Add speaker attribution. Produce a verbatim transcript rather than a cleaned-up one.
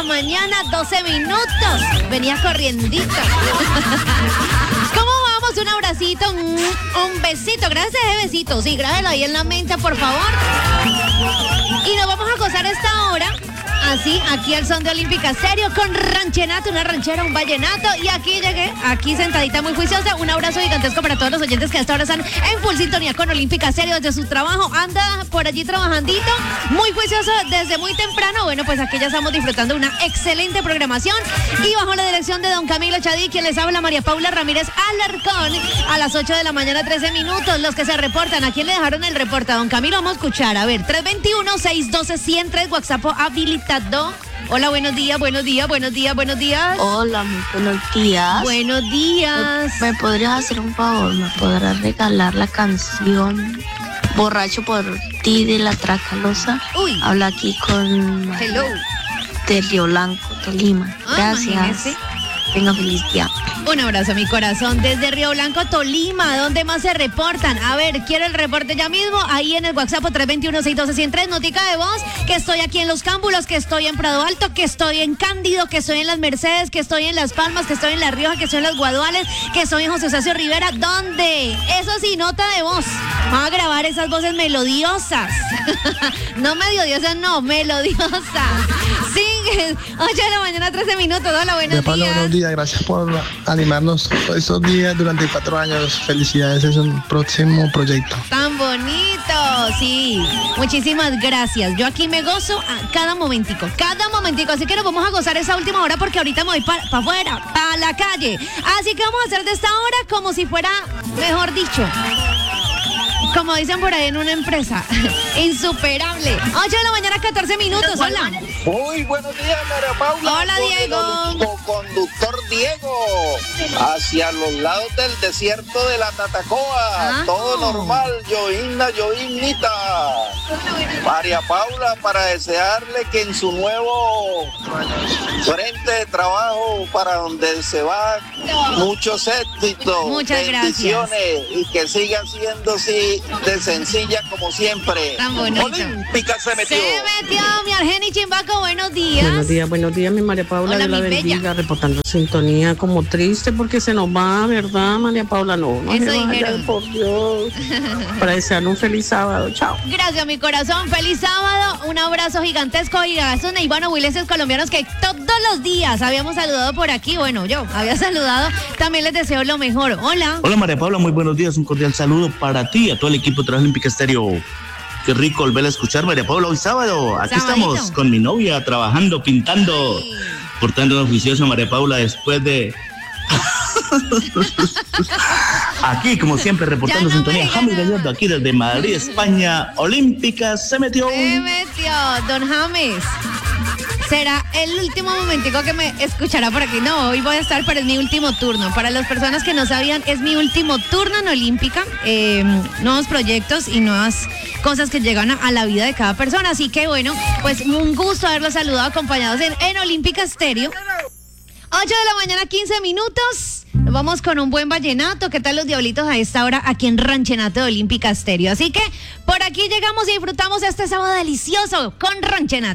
Speaker 1: la mañana, doce minutos. Venía corriendito. ¿Cómo vamos? Un abracito, un, un besito. Gracias a ese besito. Sí, grábelo ahí en la mente, por favor. Y nos vamos a gozar esta hora. Así, aquí al son de Olímpica Estéreo con ranchenato, una ranchera, un vallenato. Y aquí llegué, aquí sentadita muy juiciosa. Un abrazo gigantesco para todos los oyentes que hasta ahora están en full sintonía con Olímpica Estéreo desde su trabajo. Anda por allí trabajandito, muy juicioso desde muy temprano. Bueno, pues aquí ya estamos disfrutando una excelente programación. Y bajo la dirección de don Camilo Chadí, quien les habla, María Paula Ramírez Alarcón, a las ocho de la mañana, trece minutos. Los que se reportan, ¿a quién le dejaron el reporte? A don Camilo, vamos a escuchar. A ver, tres dos uno, seis uno dos, uno cero tres, WhatsApp habilitado. Hola, buenos días, buenos días, buenos días, buenos días.
Speaker 2: Hola, muy buenos días.
Speaker 1: Buenos días.
Speaker 2: ¿Me, me podrías hacer un favor? ¿Me podrás regalar la canción Borracho por ti de La Tracalosa?
Speaker 1: Uy.
Speaker 2: Habla aquí con
Speaker 1: Hello.
Speaker 2: de Río Blanco, Tolima.
Speaker 1: Ah,
Speaker 2: Gracias.
Speaker 1: imagínese.
Speaker 2: Tenga feliz día.
Speaker 1: Un abrazo, mi corazón, desde Río Blanco, Tolima. ¿Dónde más se reportan? A ver, quiero el reporte ya mismo. Ahí en el WhatsApp tres dos uno, seis uno dos, uno cero tres, notica de voz, que estoy aquí en Los Cámbulos, que estoy en Prado Alto, que estoy en Cándido, que estoy en Las Mercedes, que estoy en Las Palmas, que estoy en La Rioja, que estoy en Los Guaduales, que estoy en José Eustacio Rivera. ¿Dónde? Eso sí, nota de voz. Vamos a grabar esas voces melodiosas. No melodiosas, no, melodiosas. Sí, ocho de la mañana, trece minutos. Hola, buenos
Speaker 3: De Pablo,
Speaker 1: días.
Speaker 3: buenos días, gracias por animarnos todos estos días durante cuatro años. Felicidades, es un próximo proyecto.
Speaker 1: Tan bonito, sí. Muchísimas gracias. Yo aquí me gozo a cada momentico, cada momentico. Así que nos vamos a gozar esa última hora porque ahorita me voy para pa afuera, para la calle. Así que vamos a hacer de esta hora como si fuera, mejor dicho, como dicen por ahí en una empresa, insuperable. ocho de la mañana, catorce minutos. Hola.
Speaker 4: Muy buenos días, María Paula.
Speaker 1: Hola,
Speaker 4: con
Speaker 1: Diego.
Speaker 4: El conductor Diego, hacia los lados del desierto de la Tatacoa.
Speaker 1: Ah.
Speaker 4: Todo normal, Yoinda, Yoinita. María Paula, para desearle que en su nuevo frente de trabajo, para donde se va, muchos éxitos.
Speaker 1: Muchas
Speaker 4: bendiciones,
Speaker 1: gracias.
Speaker 4: y que siga siendo así de sencilla como siempre.
Speaker 1: Tan bonito.
Speaker 4: Olímpica se metió.
Speaker 1: Se metió mi Argeni Chimbaco. Buenos días.
Speaker 5: Buenos días, buenos días, mi María Paula.
Speaker 1: Hola,
Speaker 5: de la
Speaker 1: mi
Speaker 5: bendiga,
Speaker 1: bella.
Speaker 5: reportando sintonía, como triste porque se nos va, ¿verdad, María Paula? No, no
Speaker 1: Eso
Speaker 5: se vaya,
Speaker 1: dijeron.
Speaker 5: por Dios. Para desearle un feliz sábado, chao.
Speaker 1: Gracias, mi corazón. Feliz sábado. Un abrazo gigantesco y a esos neighbanohuilenses colombianos que todos los días habíamos saludado por aquí. Bueno, yo había saludado. También les deseo lo mejor. Hola.
Speaker 6: Hola María Paula, muy buenos días, un cordial saludo para ti y a todo el equipo de Olímpica Estéreo. Qué rico volver a escuchar, María Paula, hoy sábado. Aquí
Speaker 1: Sabadito.
Speaker 6: estamos con mi novia, trabajando, pintando,
Speaker 1: Ay.
Speaker 6: portándonos oficioso, María Paula, después de... Aquí, como siempre, reportando
Speaker 1: Ya no
Speaker 6: sintonía,
Speaker 1: me
Speaker 6: James
Speaker 1: diga
Speaker 6: Gallardo, aquí desde Madrid, España. Olímpica se metió.
Speaker 1: Se metió, don James. Será el último momentico que me escuchará por aquí. No, hoy voy a estar, pero es mi último turno. Para las personas que no sabían, es mi último turno en Olímpica. Eh, nuevos proyectos y nuevas cosas que llegan a, a la vida de cada persona. Así que bueno, pues un gusto haberlos saludado acompañados en, en Olímpica Estéreo. ocho de la mañana, quince minutos. Nos vamos con un buen vallenato. ¿Qué tal los diablitos a esta hora aquí en Ranchenato de Olímpica Estéreo? Así que por aquí llegamos y disfrutamos este sábado delicioso con Ranchenato.